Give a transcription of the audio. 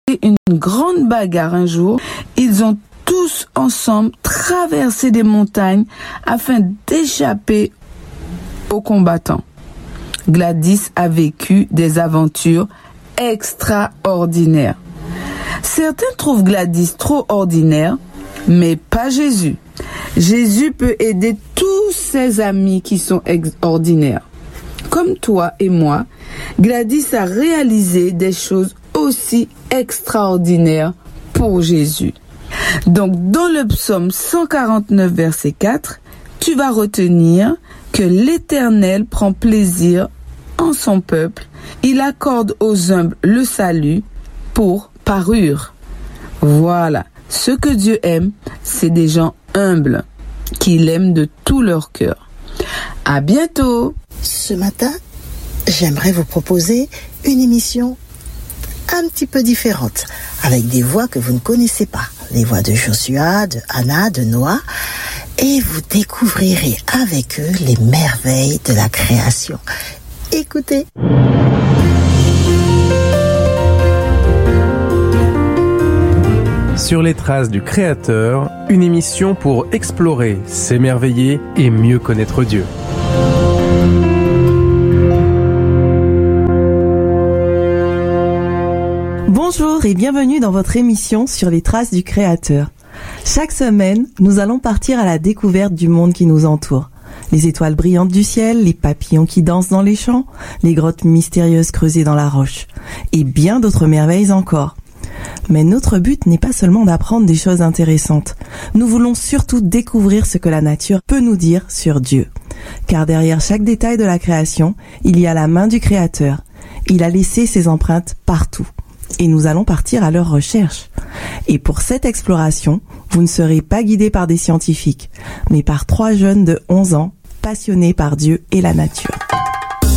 une grande bagarre un jour. Ils ont tous ensemble traversé des montagnes afin d'échapper aux combattants. Gladys a vécu des aventures extraordinaires. Certains trouvent Gladys trop ordinaire, mais pas Jésus. Jésus peut aider tous ses amis qui sont ordinaires. Comme toi et moi, Gladys a réalisé des choses aussi extraordinaires pour Jésus. Donc, dans le psaume 149, verset 4, tu vas retenir que l'Éternel prend plaisir en son peuple. Il accorde aux humbles le salut pour parure. Voilà, ce que Dieu aime, c'est des gens humbles, qui l'aiment de tout leur cœur. À bientôt! Ce matin, j'aimerais vous proposer une émission un petit peu différente, avec des voix que vous ne connaissez pas. Les voix de Joshua, de Anna, de Noah, et vous découvrirez avec eux les merveilles de la création. Écoutez. Sur les traces du Créateur, une émission pour explorer, s'émerveiller et mieux connaître Dieu. Bonjour et bienvenue dans votre émission Sur les traces du Créateur. Chaque semaine, nous allons partir à la découverte du monde qui nous entoure. Les étoiles brillantes du ciel, les papillons qui dansent dans les champs, les grottes mystérieuses creusées dans la roche, et bien d'autres merveilles encore. Mais notre but n'est pas seulement d'apprendre des choses intéressantes. Nous voulons surtout découvrir ce que la nature peut nous dire sur Dieu. Car derrière chaque détail de la création, il y a la main du Créateur. Il a laissé ses empreintes partout. Et nous allons partir à leur recherche. Et pour cette exploration, vous ne serez pas guidés par des scientifiques, mais par 3 jeunes de 11 ans, passionnés par Dieu et la nature.